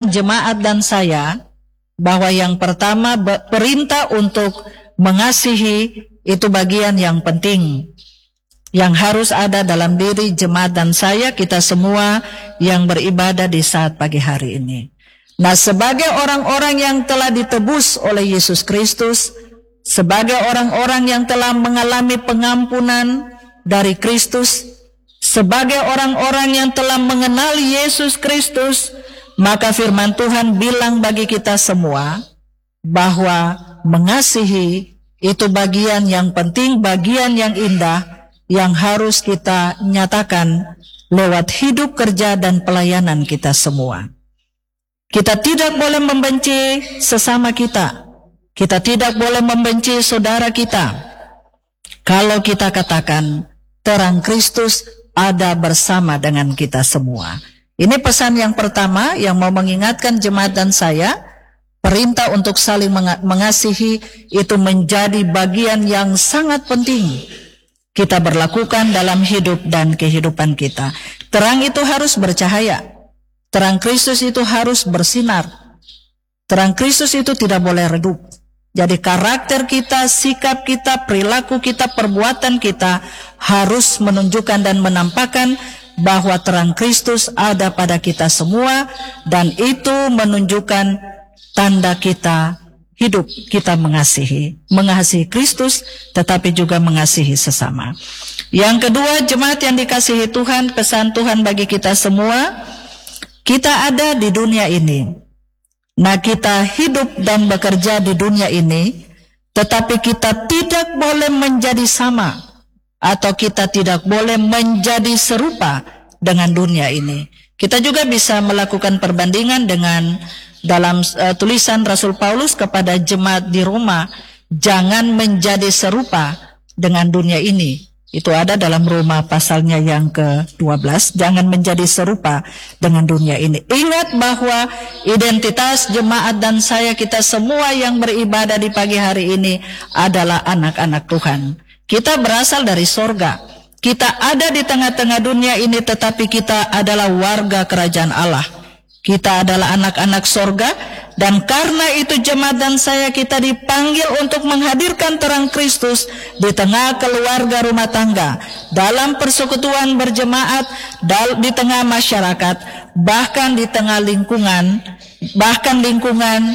jemaat dan saya bahwa yang pertama perintah untuk mengasihi itu bagian yang penting yang harus ada dalam diri jemaat dan saya, kita semua yang beribadah di saat pagi hari ini. Nah, sebagai orang-orang yang telah ditebus oleh Yesus Kristus, sebagai orang-orang yang telah mengalami pengampunan dari Kristus, sebagai orang-orang yang telah mengenal Yesus Kristus, maka firman Tuhan bilang bagi kita semua bahwa mengasihi itu bagian yang penting, bagian yang indah yang harus kita nyatakan lewat hidup, kerja, dan pelayanan kita semua. Kita tidak boleh membenci sesama kita. Kita tidak boleh membenci saudara kita. Kalau kita katakan terang Kristus ada bersama dengan kita semua. Ini pesan yang pertama yang mau mengingatkan jemaat dan saya. Perintah untuk saling mengasihi itu menjadi bagian yang sangat penting kita berlakukan dalam hidup dan kehidupan kita. Terang itu harus bercahaya. Terang Kristus itu harus bersinar. Terang Kristus itu tidak boleh redup. Jadi karakter kita, sikap kita, perilaku kita, perbuatan kita harus menunjukkan dan menampakkan bahwa terang Kristus ada pada kita semua, dan itu menunjukkan tanda kita hidup, kita mengasihi Kristus, tetapi juga mengasihi sesama. Yang kedua, jemaat yang dikasihi Tuhan, pesan Tuhan bagi kita semua, kita ada di dunia ini. Nah, kita hidup dan bekerja di dunia ini, tetapi kita tidak boleh menjadi sama, atau kita tidak boleh menjadi serupa dengan dunia ini. Kita juga bisa melakukan perbandingan dengan dalam tulisan Rasul Paulus kepada jemaat di Roma, jangan menjadi serupa dengan dunia ini. Itu ada dalam Roma pasalnya yang ke-12, jangan menjadi serupa dengan dunia ini. Ingat bahwa identitas jemaat dan saya, kita semua yang beribadah di pagi hari ini adalah anak-anak Tuhan. Kita berasal dari sorga. Kita ada di tengah-tengah dunia ini, tetapi kita adalah warga kerajaan Allah. Kita adalah anak-anak sorga, dan karena itu jemaat dan saya kita dipanggil untuk menghadirkan terang Kristus di tengah keluarga rumah tangga, dalam persekutuan berjemaat, di tengah masyarakat, bahkan di tengah lingkungan, bahkan lingkungan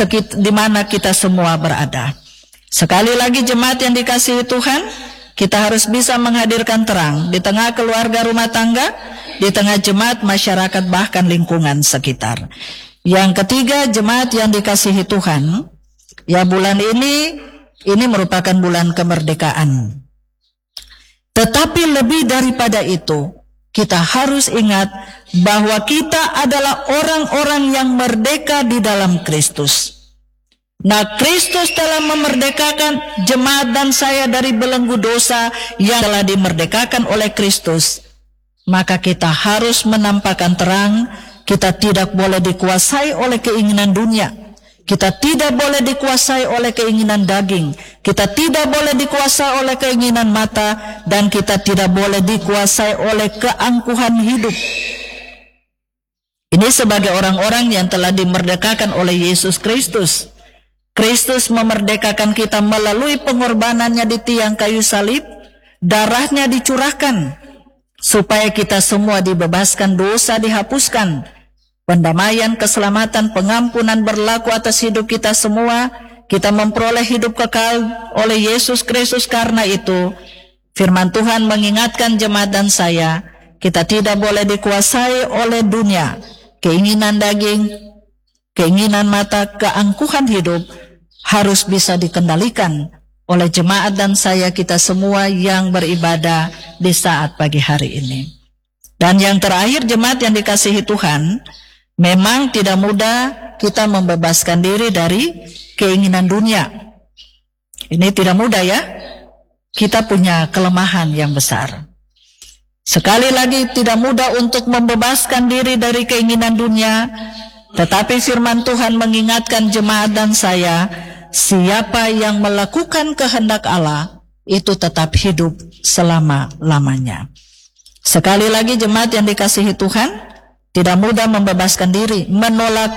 di mana kita semua berada. Sekali lagi jemaat yang dikasihi Tuhan, kita harus bisa menghadirkan terang di tengah keluarga rumah tangga, di tengah jemaat, masyarakat, bahkan lingkungan sekitar. Yang ketiga, jemaat yang dikasihi Tuhan, ya bulan ini merupakan bulan kemerdekaan. Tetapi lebih daripada itu, kita harus ingat bahwa kita adalah orang-orang yang merdeka di dalam Kristus. Nah, Kristus telah memerdekakan jemaat dan saya dari belenggu dosa yang telah dimerdekakan oleh Kristus. Maka kita harus menampakkan terang. Kita tidak boleh dikuasai oleh keinginan dunia. Kita tidak boleh dikuasai oleh keinginan daging. Kita tidak boleh dikuasai oleh keinginan mata. Dan kita tidak boleh dikuasai oleh keangkuhan hidup. Ini sebagai orang-orang yang telah dimerdekakan oleh Yesus Kristus. Kristus memerdekakan kita melalui pengorbanannya di tiang kayu salib. Darahnya dicurahkan supaya kita semua dibebaskan, dosa dihapuskan, pendamaian, keselamatan, pengampunan berlaku atas hidup kita semua. Kita memperoleh hidup kekal oleh Yesus Kristus. Karena itu firman Tuhan mengingatkan jemaat dan saya, kita tidak boleh dikuasai oleh dunia, keinginan daging, keinginan mata, keangkuhan hidup harus bisa dikendalikan oleh jemaat dan saya, kita semua yang beribadah di saat pagi hari ini. Dan yang terakhir, jemaat yang dikasihi Tuhan, memang tidak mudah kita membebaskan diri dari keinginan dunia. Ini tidak mudah ya. Kita punya kelemahan yang besar. Sekali lagi, tidak mudah untuk membebaskan diri dari keinginan dunia. Tetapi firman Tuhan mengingatkan jemaat dan saya, siapa yang melakukan kehendak Allah, itu tetap hidup selama-lamanya. Sekali lagi jemaat yang dikasihi Tuhan, tidak mudah membebaskan diri, menolak